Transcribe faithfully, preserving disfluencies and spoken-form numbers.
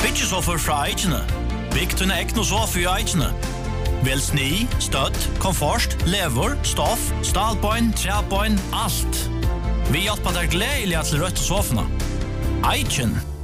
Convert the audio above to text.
Byggesofer fra Eikene. Bygg til egn og sofa i Eikene. Vel sni, støtt, komfort, lever, stoff, stalbøyn, trebøyn, alt. Vi hjelper deg gledelig til rødt sofene. Eiken.